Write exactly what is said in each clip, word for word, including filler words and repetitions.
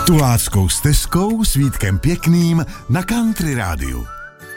Tuláckou stezkou s Vítkem Pěkným na Country rádiu.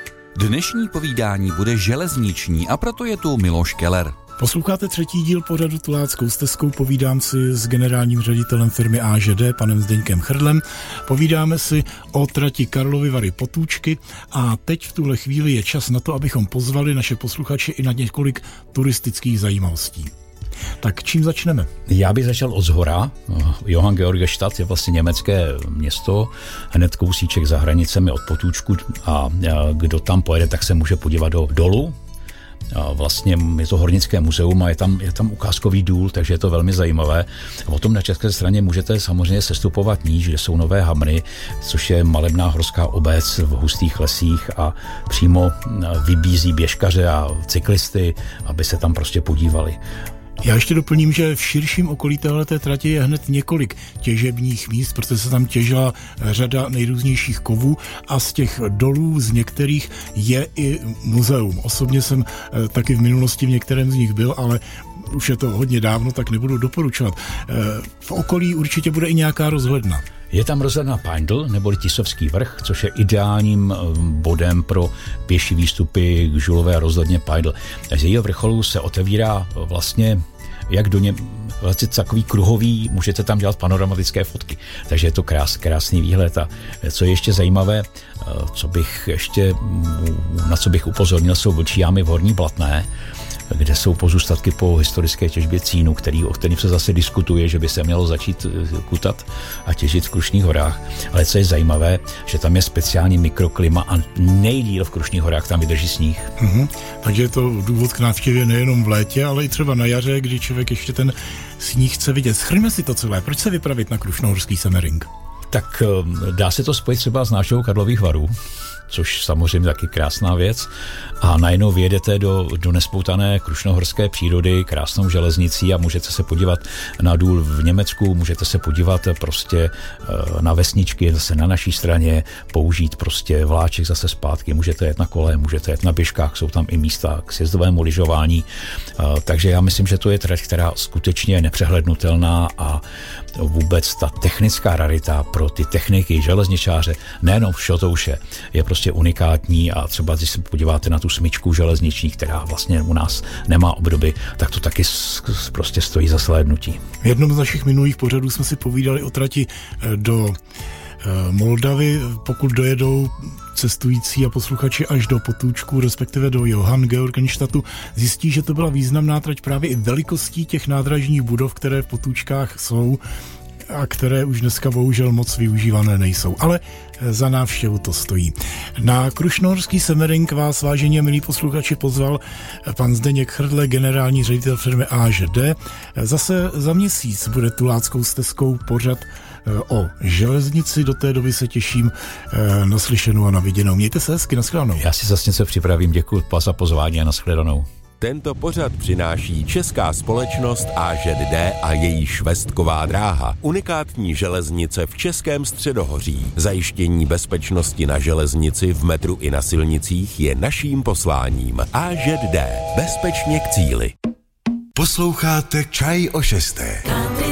Dnešní povídání bude železniční a proto je tu Miloš Keller. Posloucháte třetí díl pořadu Tuláckou stezkou, povídám si s generálním ředitelem firmy A Ž D, panem Zdeňkem Chrlem. Povídáme si o trati Karlovy Vary Potůčky a teď v tuhle chvíli je čas na to, abychom pozvali naše posluchače i na několik turistických zajímavostí. Tak čím začneme? Já bych začal od zhora. Johann Georgenstadt je vlastně německé město, hned kousíček za hranicemi od Potůčku a kdo tam pojede, tak se může podívat do dolu. A vlastně je to hornické muzeum a je tam, je tam ukázkový důl, takže je to velmi zajímavé. A potom na české straně můžete samozřejmě sestupovat níž, kde jsou Nové Hamry, což je malebná horská obec v hustých lesích a přímo vybízí běžkaře a cyklisty, aby se tam prostě podívali. Já ještě doplním, že v širším okolí téhleté trati je hned několik těžebních míst, protože se tam těžila řada nejrůznějších kovů a z těch dolů z některých je i muzeum. Osobně jsem taky v minulosti v některém z nich byl, ale už je to hodně dávno, tak nebudu doporučovat. V okolí určitě bude i nějaká rozhledna. Je tam rozhledna Peindl, neboli Tisovský vrch, což je ideálním bodem pro pěší výstupy k žulové rozhledně Peindl. Z jejího vrcholu se otevírá vlastně jak do ně, vlastně takový kruhový, můžete tam dělat panoramatické fotky. Takže je to krás, krásný výhled. A co je ještě zajímavé, co bych ještě, na co bych upozornil, jsou vlčí jámy v Horní Blatné, kde jsou pozůstatky po historické těžbě cínu, který, o kterým se zase diskutuje, že by se mělo začít kutat a těžit v Krušných horách. Ale co je zajímavé, že tam je speciální mikroklima a nejdýl v Krušných horách tam vydrží sníh. Mm-hmm. Takže je to důvod k návštěvě nejenom v létě, ale i třeba na jaře, kdy člověk ještě ten sníh chce vidět. Shrňme si to celé. Proč se vypravit na Krušnohorský Semmering? Tak dá se to spojit třeba s návštěvou Karlových Varů, což samozřejmě taky krásná věc. A najednou vyjedete do, do nespoutané krušnohorské přírody, krásnou železnicí a můžete se podívat na důl v Německu, můžete se podívat prostě na vesničky zase na naší straně, použít prostě vláček zase zpátky, můžete jet na kole, můžete jet na běžkách, jsou tam i místa k sjezdovému lyžování. Takže já myslím, že to je trať, která skutečně je nepřehlednutelná a vůbec ta technická rarita pro ty techniky, železničáře, nejenom v Šotouše, je prostě unikátní a třeba když se podíváte na tu smyčku železniční, která vlastně u nás nemá obdoby, tak to taky prostě stojí za shlédnutí. V jednom z našich minulých pořadů jsme si povídali o trati do Moldavy, pokud dojedou cestující a posluchači až do Potůčku, respektive do Johann Georgenstadtu, zjistí, že to byla významná trať právě i velikostí těch nádražních budov, které v Potůčkách jsou a které už dneska bohužel moc využívané nejsou. Ale za návštěvu to stojí. Na Krušnohorský Semmering vás, vážení a milí posluchači, pozval pan Zdeněk Chrle, generální ředitel firmy A Ž D. Zase za měsíc bude Tuláckou stezkou pořad o železnici. Do té doby se těším na slyšenou a na viděnou. Mějte se hezky, nashledanou. Já si zase něco připravím, děkuji za pozvání a nashledanou. Tento pořad přináší česká společnost A Ž D a její švestková dráha. Unikátní železnice v Českém středohoří. Zajištění bezpečnosti na železnici, v metru i na silnicích je naším posláním. A Ž D. Bezpečně k cíli. Posloucháte Čaj o šesté.